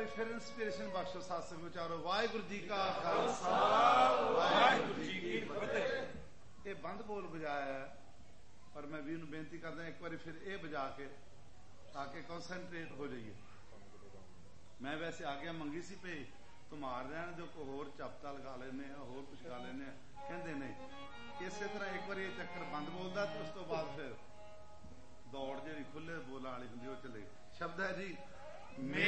फिर इंस्पिरेशन बख्शो सासंग विचारो। वाहिगुरु जी का खालसा वाहिगुरु जी की फतेह। ये बंद बोल बजाया है पर मैं भी बेनती करदा एक बार फिर ये बजा के ताकि कॉन्सेंट्रेट हो जाइए। मैं वैसे आज्ञा मंगी सी पे तुम्हार रहने जो को होर चपता लगा लेने होर कुछ गा लेने कहते नहीं। इस तरह एक बार ये चक्कर बंद बोलता तो उस तो बाद फिर दौड़ जी खुले बोलने वाली होंगी वो चले। शब्द है जी